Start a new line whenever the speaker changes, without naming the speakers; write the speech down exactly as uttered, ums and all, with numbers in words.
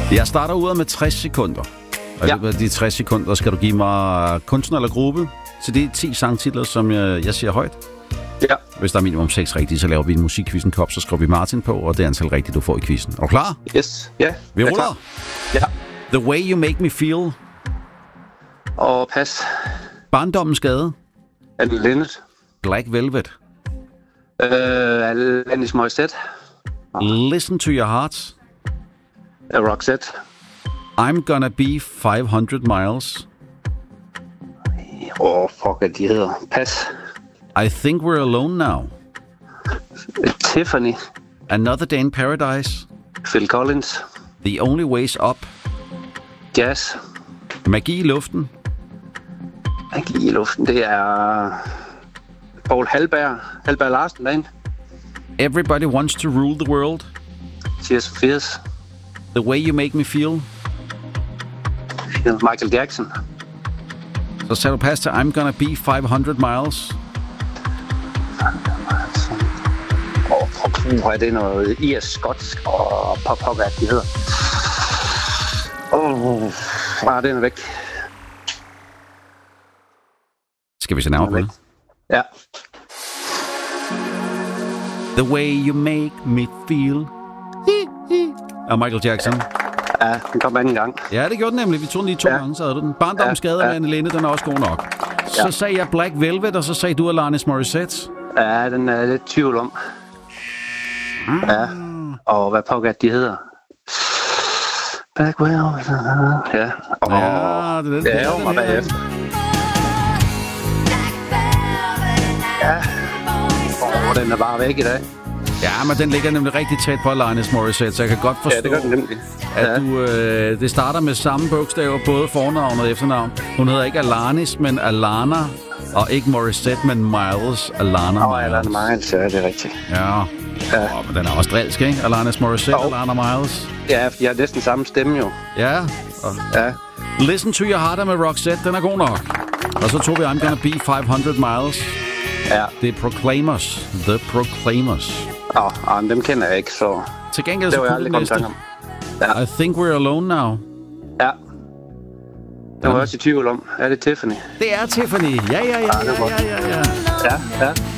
Jeg starter ud med tres sekunder. Og ja. De tres sekunder skal du give mig kunstner eller gruppe til de ti sangtitler, som jeg, jeg siger højt.
Ja.
Hvis der er minimum seks rigtige, så laver vi en musikquizzen kop, så skriver vi Martin på, og det er antal rigtigt, du får i quizzen. Er du klar?
Yes. Ja.
Vi ruller.
Ja.
The Way You Make Me Feel.
Og pas.
Barndommens Gade.
Anne Linnet.
Black Velvet.
Øh, Alanis Morissette.
Listen to Your Heart.
Uh, Roxette.
I'm Gonna Be five hundred Miles.
Åh, oh, fuck, hvad de hedder. Pas.
I Think We're Alone Now.
Uh, Tiffany.
Another Day in Paradise.
Phil Collins.
The Only Ways Up.
Jazz.
Magi i luften.
Magi i luften, det er Paul Halberg. Halberg Larsen derinde.
Everybody Wants to Rule the World.
Tears for Fears.
The Way You Make Me Feel.
Michael Jackson.
Så sagde du pas til I'm Gonna Be five hundred Miles.
Åh, oh, for er det noget irsk, skotsk og pop-pop, hvad de hedder. Åh, oh, ah, den er væk.
Skal vi se nærmere på det?
Ja.
The Way You Make Me Feel. Og Michael Jackson.
Ja, den kom anden gang.
Ja, det gjorde den nemlig. Vi tog den lige to ja. gange, så havde du den. Barndommens Gade ja. med Anne Linnet, den er også god nok. Så ja. sagde jeg Black Velvet, og så sagde du Alanis Morissette.
Ja, den er lidt tvivl om. Mm. Ja, og hvad pokker de hedder? Black Velvet. Ja, og
ja, det er den.
Det er jo mig bagefter. Ja, og den er bare væk i dag.
Ja, men den ligger nemlig rigtig tæt på Alanis Morissette, så jeg kan godt forstå,
ja, det gør den nemlig.
at
ja.
du, øh, det starter med samme bogstaver, både fornavn og efternavn. Hun hedder ikke Alanis, men Alana, og ikke Morissette, men Miles. Alana
Åh,
oh,
Alana Miles, ja, det er rigtigt.
Ja, ja. Oh, men den er også drilsk, ikke? Alanis Morissette, oh. Alana Miles.
Ja, for jeg har næsten samme stemme jo.
Ja. Og
ja.
Listen to Your Heart med Roxette, den er god nok. Og så tog vi I'm Gonna Be five hundred Miles.
Ja.
Det er Proclaimers. The Proclaimers.
Åh, oh, oh, dem kender jeg ikke, så...
Til gengæld så kunne den næste. Ja. I Think We're Alone Now.
Ja. Det var ja. også i tvivl om. Er det Tiffany?
Det er Tiffany. Ja, ja, ja, ja, ja, ja, ja.
Ja, ja.